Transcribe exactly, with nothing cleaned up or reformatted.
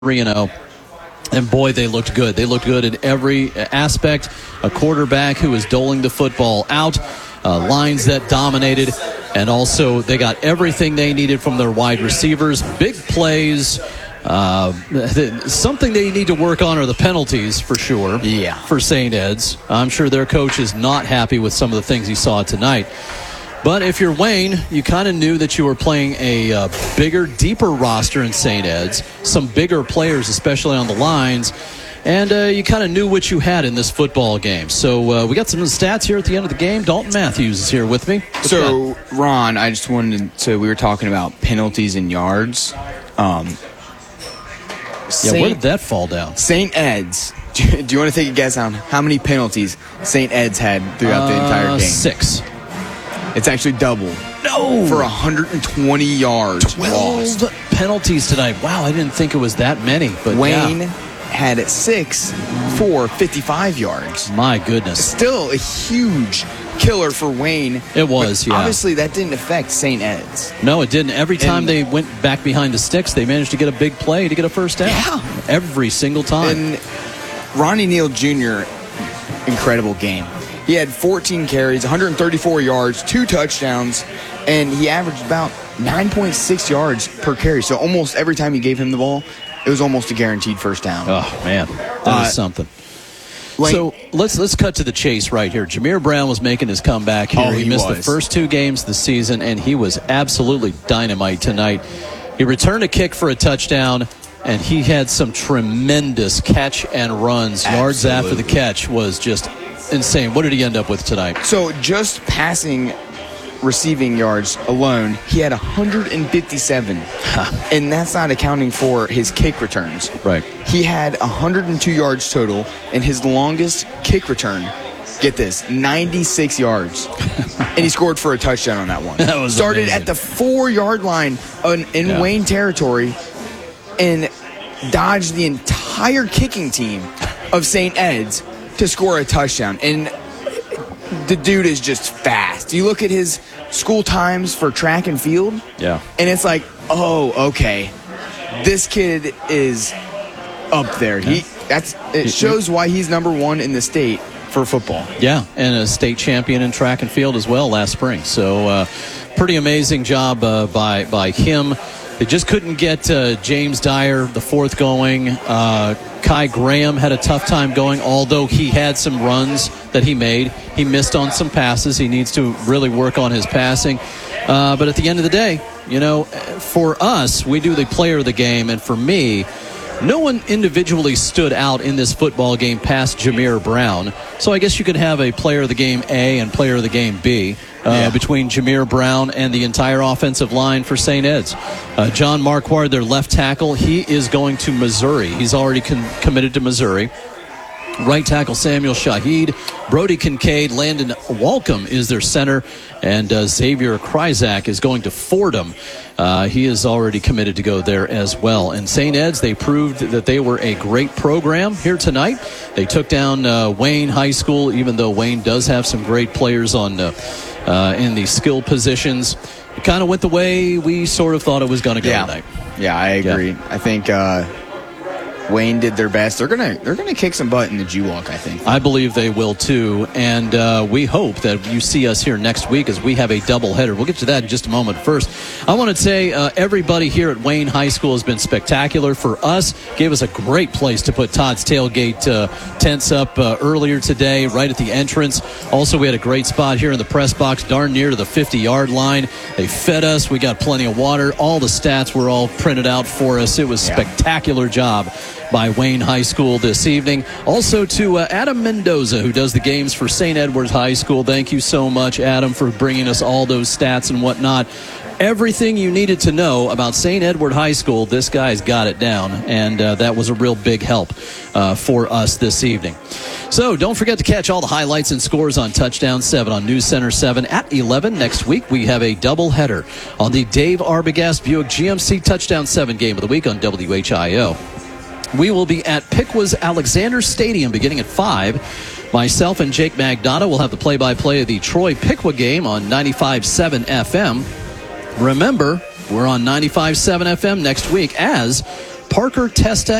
three and oh. And boy, they looked good. They looked good in every aspect. A quarterback who was doling the football out, uh, lines that dominated, and also they got everything they needed from their wide receivers. Big plays. Uh, something they need to work on are the penalties, for sure, yeah. for Saint Ed's. I'm sure their coach is not happy with some of the things he saw tonight. But if you're Wayne, you kind of knew that you were playing a uh, bigger, deeper roster in Saint Ed's, some bigger players, especially on the lines, and uh, you kind of knew what you had in this football game. So uh, we got some stats here at the end of the game. Dalton Matthews is here with me. What's so, that? Ron, I just wanted to, so we were talking about penalties and yards. Um, yeah, Saint, where did that fall down? Saint Ed's. Do you, do you want to take a guess on how many penalties Saint Ed's had throughout uh, the entire game? Six. It's actually double. No! For one hundred twenty yards twelve lost. penalties tonight. Wow, I didn't think it was that many. But Wayne yeah. had it six for fifty-five yards. My goodness. Still a huge killer for Wayne. It was, but yeah. Obviously, that didn't affect Saint Ed's. No, it didn't. Every time and, they went back behind the sticks, they managed to get a big play to get a first down. Yeah. Every single time. And Ronnie Neal Junior, incredible game. He had fourteen carries, one hundred thirty-four yards, two touchdowns, and he averaged about nine point six yards per carry. So almost every time you gave him the ball, it was almost a guaranteed first down. Oh, man. That uh, is something. Like, so let's let's cut to the chase right here. Jameer Brown was making his comeback here. Oh, he, he missed was. the first two games of the season, and he was absolutely dynamite tonight. He returned a kick for a touchdown, and he had some tremendous catch and runs. Absolutely. Yards after the catch was just insane. What did he end up with tonight? So just passing receiving yards alone, he had one hundred fifty-seven. And that's not accounting for his kick returns. Right. He had one hundred two yards total, and his longest kick return, get this, ninety-six yards. And he scored for a touchdown on that one. That was Started amazing. at the four-yard line in, in Yeah. Wayne territory and dodged the entire kicking team of Saint Ed's to score a touchdown. And the dude is just fast. You look at his school times for track and field, Yeah. and it's like, oh, okay, this kid is up there. He that's it shows why he's number one in the state for football. Yeah, and a state champion in track and field as well last spring. So uh, pretty amazing job uh, by by him. They just couldn't get uh, James Dyer, the fourth, going. Uh, Kai Graham had a tough time going, although he had some runs that he made. He missed on some passes. He needs to really work on his passing. Uh, but at the end of the day, you know, for us, we do the player of the game. And for me, no one individually stood out in this football game past Jameer Brown. So I guess you could have a player of the game A and player of the game B. Uh, yeah. Between Jameer Brown and the entire offensive line for Saint Ed's. Uh, John Marquardt, their left tackle, he is going to Missouri. He's already con- committed to Missouri. Right tackle Samuel Shahid, Brody Kincaid, Landon Walcom is their center, and uh, Xavier Kryzak is going to Fordham. Uh, he is already committed to go there as well. And Saint Ed's, they proved that they were a great program here tonight. They took down uh, Wayne High School, even though Wayne does have some great players on uh, uh, in the skill positions. It kind of went the way we sort of thought it was going to go yeah. tonight. Yeah, I agree. Yeah. I think uh, Wayne did their best. They're gonna they're gonna kick some butt in the G-Walk, I think. I believe they will too, and uh, we hope that you see us here next week as we have a doubleheader. We'll get to that in just a moment. First, I want to say uh, everybody here at Wayne High School has been spectacular for us. Gave us a great place to put Todd's Tailgate uh, tents up uh, earlier today, right at the entrance. Also, we had a great spot here in the press box, darn near to the fifty-yard line. They fed us. We got plenty of water. All the stats were all printed out for us. It was a spectacular job by Wayne High School this evening. Also to uh, Adam Mendoza, who does the games for Saint Edward's High School. Thank you so much, Adam, for bringing us all those stats and whatnot. Everything you needed to know about Saint Edward High School, this guy's got it down, and uh, that was a real big help uh, for us this evening. So don't forget to catch all the highlights and scores on Touchdown seven on News Center seven at eleven. Next week, we have a doubleheader on the Dave Arbogast Buick G M C Touchdown seven game of the week on W H I O. We will be at Pickwa's Alexander Stadium beginning at five. Myself and Jake Magnotta will have the play-by-play of the Troy Pickwa game on ninety-five point seven F M. Remember, we're on ninety-five point seven F M next week as Parker Testa